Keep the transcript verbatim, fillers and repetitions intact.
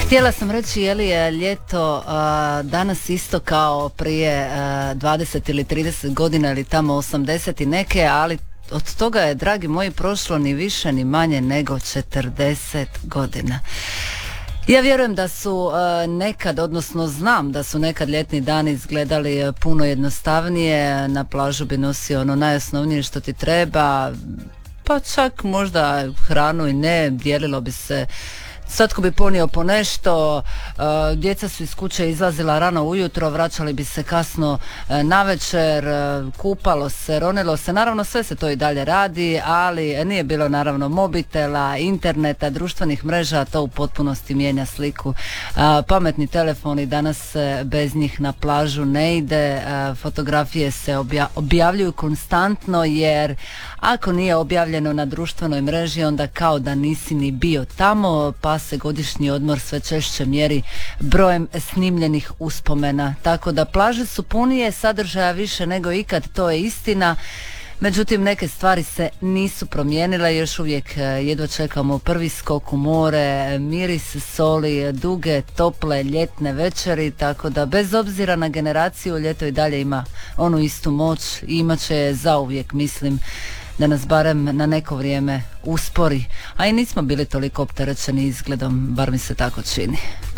Htjela sam reći je li je ljeto a, danas isto kao prije a, dvadeset ili trideset godina ili tamo osamdeset i neke, ali od toga je, dragi moji, prošlo ni više ni manje nego četrdeset godina. Ja vjerujem da su e, nekad, odnosno znam da su nekad ljetni dani izgledali puno jednostavnije. Na plažu bi nosio ono najosnovnije što ti treba, pa čak možda hranu i ne, dijelilo bi se. Svatko bi ponio po nešto, uh, djeca su iz kuće izlazila rano ujutro, vraćali bi se kasno uh, navečer, uh, kupalo se, ronilo se, naravno sve se to i dalje radi, ali nije bilo naravno mobitela, interneta, društvenih mreža, to u potpunosti mijenja sliku. Uh, pametni telefoni, danas se bez njih na plažu ne ide, uh, fotografije se obja- objavljuju konstantno, jer ako nije objavljeno na društvenoj mreži, onda kao da nisi ni bio tamo, pa se godišnji odmor sve češće mjeri brojem snimljenih uspomena. Tako da plaže su punije, sadržaja više nego ikad, to je istina. Međutim, neke stvari se nisu promijenile, još uvijek jedva čekamo prvi skok u more, miris soli, duge, tople ljetne večeri, tako da bez obzira na generaciju, ljeto i dalje ima onu istu moć i imat će je zauvijek, mislim, da nas barem na neko vrijeme uspori, a i nismo bili toliko opterećeni izgledom, bar mi se tako čini.